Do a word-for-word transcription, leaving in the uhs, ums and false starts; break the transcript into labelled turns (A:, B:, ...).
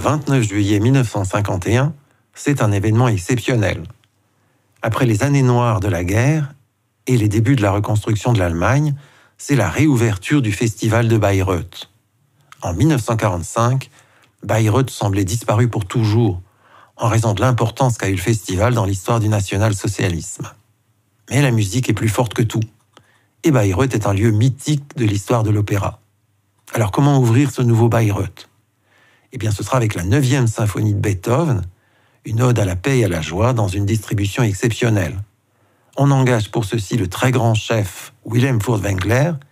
A: vingt-neuf juillet mille neuf cent cinquante et un, c'est un événement exceptionnel. Après les années noires de la guerre et les débuts de la reconstruction de l'Allemagne, c'est la réouverture du festival de Bayreuth. En mille neuf cent quarante-cinq, Bayreuth semblait disparu pour toujours, en raison de l'importance qu'a eu le festival dans l'histoire du national-socialisme. Mais la musique est plus forte que tout, et Bayreuth est un lieu mythique de l'histoire de l'opéra. Alors comment ouvrir ce nouveau Bayreuth ? Eh bien, ce sera avec la neuvième symphonie de Beethoven, une ode à la paix et à la joie dans une distribution exceptionnelle. On engage pour ceci le très grand chef Wilhelm Furtwängler